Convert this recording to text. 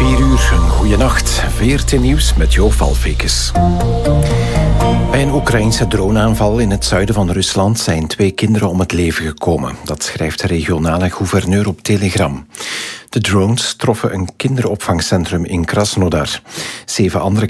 4 uur, een goeie nacht. VRT Nieuws met Jo Valfekes. Bij een Oekraïnse droneaanval in het zuiden van Rusland zijn 2 kinderen om het leven gekomen. Dat schrijft de regionale gouverneur op Telegram. De drones troffen een kinderopvangcentrum in Krasnodar. 7 andere